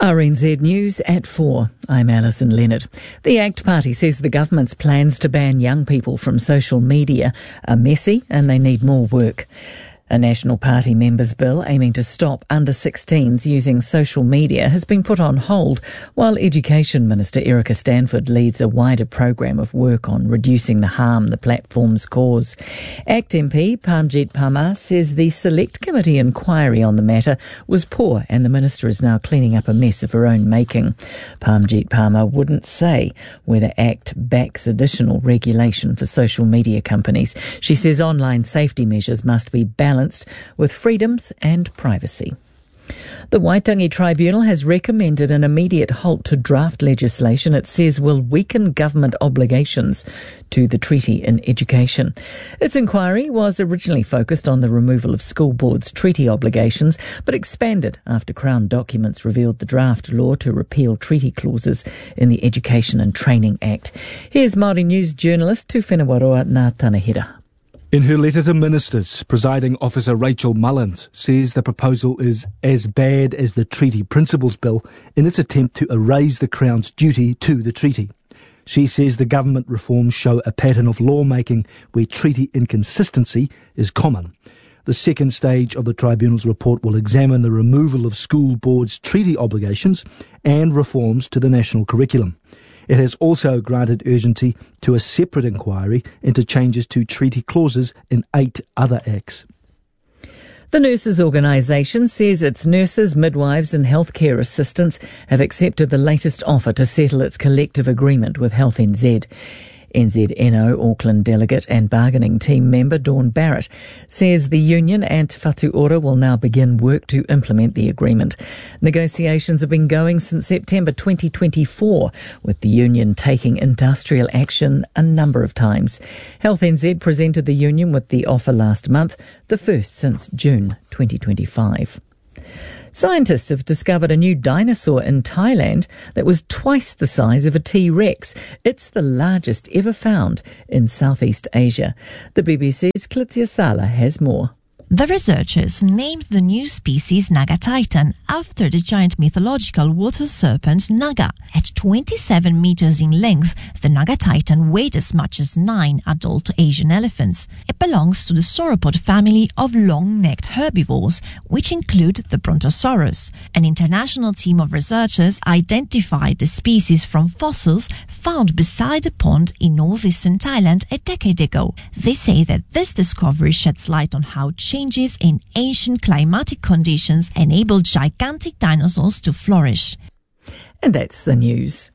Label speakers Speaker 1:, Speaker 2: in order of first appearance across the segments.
Speaker 1: RNZ News at 4. I'm Alison Leonard. The ACT Party says the government's plans to ban young people from social media are messy and they need more work. A National Party members' bill aiming to stop under-16s using social media has been put on hold while Education Minister Erica Stanford leads a wider program of work on reducing the harm the platforms cause. ACT MP Parmjit Parmar says the Select Committee inquiry on the matter was poor and the minister is now cleaning up a mess of her own making. Parmjit Parmar wouldn't say whether ACT backs additional regulation for social media companies. She says online safety measures must be balanced with freedoms and privacy. The Waitangi Tribunal has recommended an immediate halt to draft legislation it says will weaken government obligations to the treaty in education. Its inquiry was originally focused on the removal of school boards' treaty obligations, but expanded after Crown documents revealed the draft law to repeal treaty clauses in the Education and Training Act. Here's Māori News journalist Tūwhenawaroa Ngā Tanahira.
Speaker 2: In her letter to ministers, Presiding Officer Rachel Mullins says the proposal is as bad as the Treaty Principles Bill in its attempt to erase the Crown's duty to the treaty. She says the government reforms show a pattern of lawmaking where treaty inconsistency is common. The second stage of the Tribunal's report will examine the removal of school boards' treaty obligations and reforms to the national curriculum. It has also granted urgency to a separate inquiry into changes to treaty clauses in 8 other acts.
Speaker 1: The Nurses Organisation says its nurses, midwives and healthcare assistants have accepted the latest offer to settle its collective agreement with Health NZ. NZNO Auckland delegate and bargaining team member Dawn Barrett says the union and Whatu Ora will now begin work to implement the agreement. Negotiations have been going since September 2024, with the union taking industrial action a number of times. Health NZ presented the union with the offer last month, the first since June 2025. Scientists have discovered a new dinosaur in Thailand that was twice the size of a T-Rex. It's the largest ever found in Southeast Asia. The BBC's Klitsia Sala has more.
Speaker 3: The researchers named the new species Naga Titan after the giant mythological water serpent Naga. At 27 meters in length, the Naga Titan weighed as much as 9 adult Asian elephants. It belongs to the sauropod family of long-necked herbivores, which include the Brontosaurus. An international team of researchers identified the species from fossils found beside a pond in northeastern Thailand a decade ago. They say that this discovery sheds light on how changes in ancient climatic conditions enable gigantic dinosaurs to flourish.
Speaker 1: And that's the news.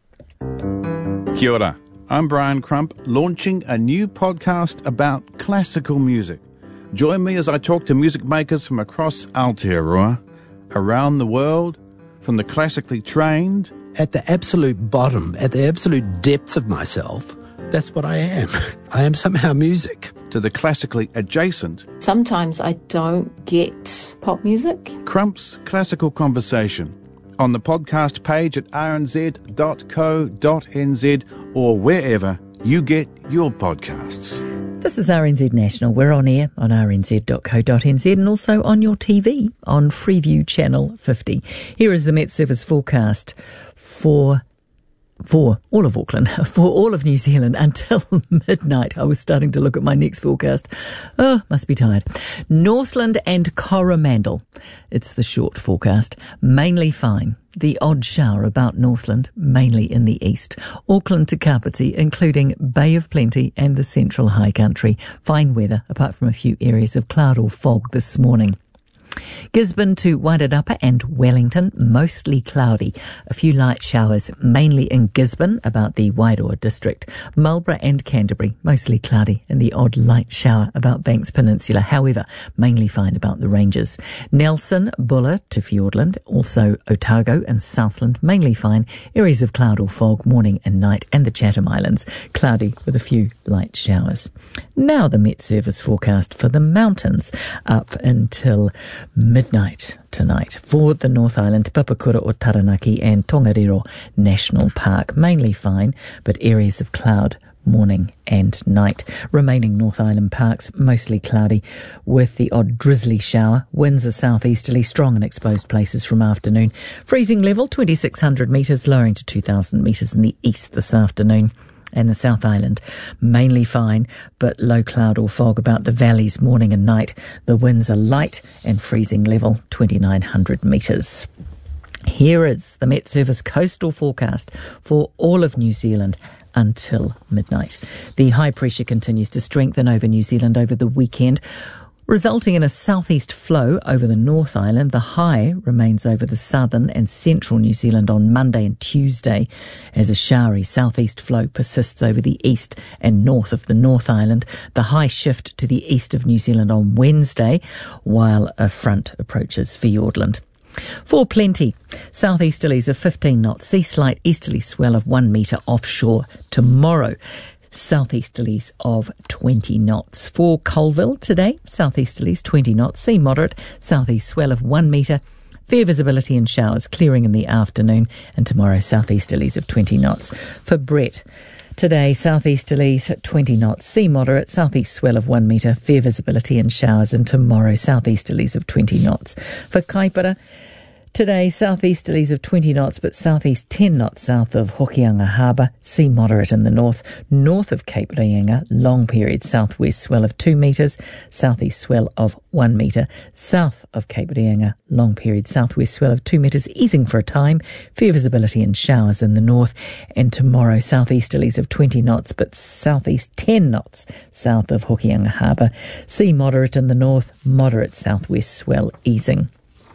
Speaker 4: Kia ora. I'm Brian Crump, launching a new podcast about classical music. Join me as I talk to music makers from across Aotearoa, around the world, from the classically trained.
Speaker 5: At the absolute bottom, at the absolute depths of myself, that's what I am. I am somehow music.
Speaker 4: To the classically adjacent.
Speaker 6: Sometimes I don't get pop music.
Speaker 4: Crump's Classical Conversation on the podcast page at rnz.co.nz or wherever you get your podcasts.
Speaker 1: This is RNZ National. We're on air on rnz.co.nz and also on your TV on Freeview Channel 50. Here is the Met Service forecast for all of Auckland, for all of New Zealand until midnight. I was starting to look at my next forecast. Oh, must be tired. Northland and Coromandel. It's the short forecast. Mainly fine. The odd shower about Northland, mainly in the east. Auckland to Kapiti, including Bay of Plenty and the Central High Country. Fine weather, apart from a few areas of cloud or fog this morning. Gisborne to Wairarapa and Wellington, mostly cloudy. A few light showers, mainly in Gisborne, about the Wairoa district. Marlborough and Canterbury, mostly cloudy, and the odd light shower about Banks Peninsula. However, mainly fine about the ranges. Nelson, Buller to Fiordland, also Otago and Southland, mainly fine. Areas of cloud or fog, morning and night, and the Chatham Islands, cloudy with a few light showers. Now the Met Service forecast for the mountains up until midnight tonight for the North Island, Papakura o Taranaki and Tongariro National Park. Mainly fine, but areas of cloud morning and night. Remaining North Island parks mostly cloudy with the odd drizzly shower. Winds are southeasterly, strong in exposed places from afternoon. Freezing level 2,600 metres, lowering to 2,000 metres in the east this afternoon. And the South Island, mainly fine, but low cloud or fog about the valleys morning and night. The winds are light and freezing level 2,900 metres. Here is the Met Service coastal forecast for all of New Zealand until midnight. The high pressure continues to strengthen over New Zealand over the weekend, resulting in a southeast flow over the North Island. The high remains over the southern and central New Zealand on Monday and Tuesday as a showery southeast flow persists over the east and north of the North Island. The high shift to the east of New Zealand on Wednesday while a front approaches Fiordland. For Plenty, southeasterlies of 15 knots, sea slight easterly swell of 1 metre offshore tomorrow. Southeasterlies of 20 knots. For Colville today, southeasterlies 20 knots, sea moderate, southeast swell of 1 metre, fair visibility and showers clearing in the afternoon, and tomorrow southeasterlies of 20 knots. For Brett, today southeasterlies 20 knots, sea moderate, southeast swell of 1 metre, fair visibility and showers, and tomorrow southeasterlies of 20 knots. For Kaipara, today, southeasterlies of 20 knots, but southeast 10 knots south of Hokianga Harbour, sea moderate in the north. North of Cape Reinga, long period southwest swell of 2 metres, southeast swell of 1 metre. South of Cape Reinga, long period southwest swell of 2 metres, easing for a time. Fair visibility and showers in the north. And tomorrow, southeasterlies of 20 knots, but southeast 10 knots south of Hokianga Harbour, sea moderate in the north, moderate southwest swell easing.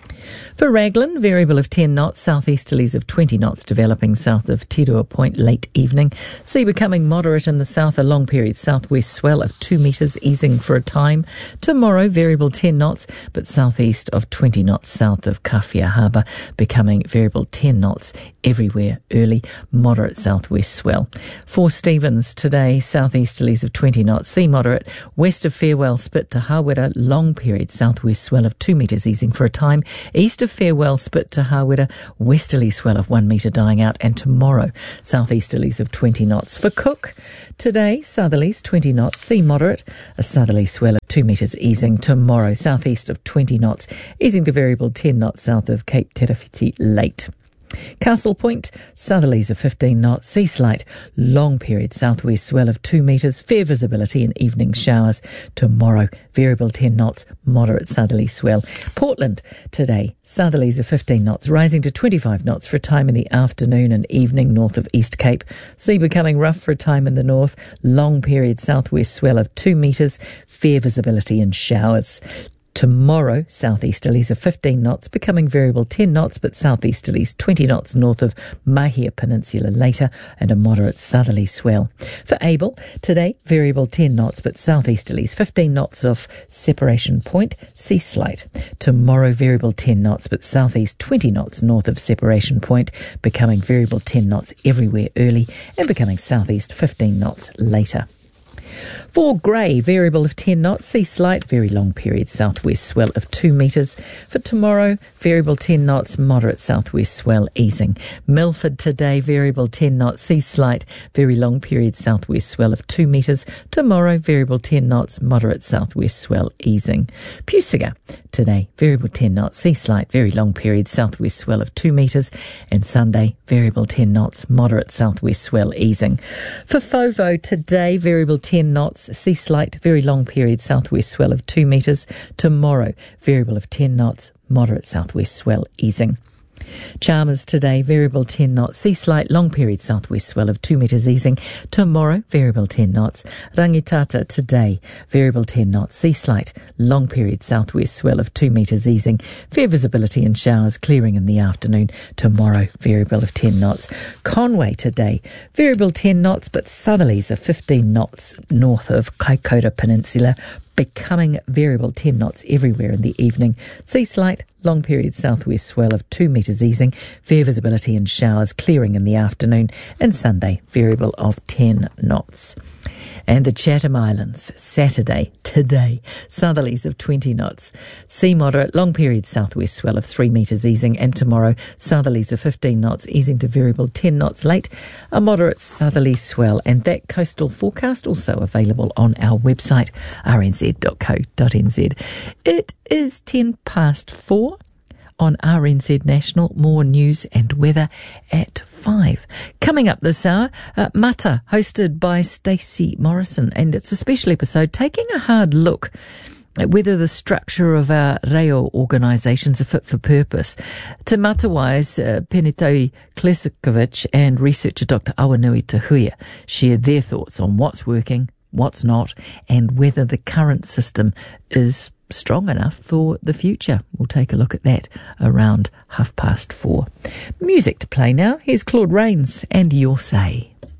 Speaker 1: For Raglan, variable of 10 knots, southeasterlies of 20 knots developing south of Te Rua Point late evening. Sea becoming moderate in the south, a long period southwest swell of 2 metres easing for a time. Tomorrow, variable 10 knots, but southeast of 20 knots south of Kawhia Harbour, becoming variable 10 knots everywhere early, moderate southwest swell. For Stephens, today, southeasterlies of 20 knots, sea moderate, west of Farewell Spit to Hawera, long period southwest swell of 2 metres easing for a time. East of Farewell Spit to Hawera, westerly swell of 1 metre dying out, and tomorrow southeasterlies of 20 knots. For Cook, today southerlies 20 knots, sea moderate, a southerly swell of 2 metres easing. Tomorrow southeast of 20 knots, easing to variable 10 knots south of Cape Terafiti late. Castle Point, southerlies of 15 knots, sea slight, long period southwest swell of 2 metres, fair visibility and evening showers. Tomorrow, variable 10 knots, moderate southerly swell. Portland, today, southerlies of 15 knots, rising to 25 knots for a time in the afternoon and evening north of East Cape. Sea becoming rough for a time in the north, long period southwest swell of 2 metres, fair visibility and showers. Tomorrow, southeasterlies of 15 knots, becoming variable 10 knots, but southeasterlies 20 knots north of Mahia Peninsula later, and a moderate southerly swell. For Abel, today, variable 10 knots, but southeasterlies 15 knots off Separation Point, sea slight. Tomorrow, variable 10 knots, but southeast 20 knots north of Separation Point, becoming variable 10 knots everywhere early, and becoming southeast 15 knots later. For Grey, variable of 10 knots, sea slight, very long period southwest swell of 2 metres. For tomorrow, variable 10 knots, moderate southwest swell easing. Milford today, variable 10 knots, sea slight, very long period southwest swell of 2 metres. Tomorrow, variable 10 knots, moderate southwest swell easing. Pusiga today, variable 10 knots, sea slight, very long period southwest swell of 2 metres. And Sunday, variable 10 knots, moderate southwest swell easing. For Fovo today, variable 10 knots, sea slight, very long period southwest swell of 2 metres. Tomorrow, variable of 10 knots, moderate southwest swell easing. Chalmers today, variable 10 knots, sea slight, long period southwest swell of 2 metres easing. Tomorrow, variable 10 knots. Rangitata today, variable 10 knots, sea slight, long period southwest swell of 2 metres easing. Fair visibility and showers clearing in the afternoon. Tomorrow, variable of 10 knots. Conway today, variable 10 knots, but southerlies of 15 knots north of Kaikoura Peninsula. becoming variable 10 knots everywhere in the evening. Sea slight, long period southwest swell of 2 metres easing, fair visibility and showers clearing in the afternoon, and Sunday variable of 10 knots. And the Chatham Islands, Saturday, today, southerlies of 20 knots. Sea moderate, long period southwest swell of 3 metres easing, and tomorrow southerlies of 15 knots, easing to variable 10 knots late, a moderate southerly swell. And that coastal forecast also available on our website, rnz.co.nz. It is 4:10 on RNZ National. More news and weather at 5. Coming up this hour, Mata, hosted by Stacey Morrison, and it's a special episode taking a hard look at whether the structure of our reo organisations are fit for purpose. Te Matawai's Penetoi Klesikovic and researcher Dr. Awanui Tahuia shared their thoughts on what's working, what's not, and whether the current system is strong enough for the future. We'll take a look at that around 4:30. Music to play now. Here's Claude Rains and Your Say.